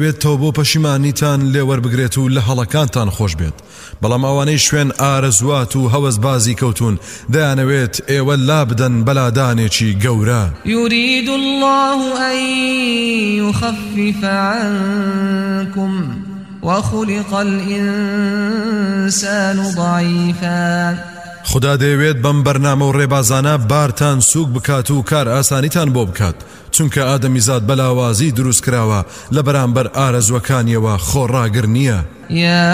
بێتەوە بۆ پەشیمانیتان لێوەربگرێت و لە هەڵەکانتان خۆش بێت بەڵام ئەوانەی شوێن ئارەزوات و هەوەسبازی کەوتون دەیانەوێت ئێوە لا بدەن بەلادانێکی گەورە يريد الله أن يخفف عنكم وخلق الإنسان ضعيفا خدا دەیەوێت بەم بەرنامە و ڕێبازانە بارتان سووک بکات و کار ئاسانیتان بۆ بکات چونکە ئادەمیزاد بەلاوازی دروست کراوە لە بەرامبەر ئارەزوەکانیەوە خۆڕاگر نییە